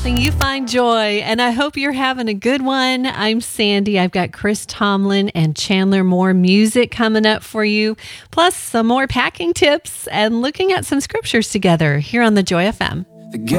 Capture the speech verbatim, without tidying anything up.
helping you find joy, and I hope you're having a good one. I'm Sandy. I've got Chris Tomlin and Chandler Moore music coming up for you, plus some more packing tips and looking at some scriptures together here on the Joy F M.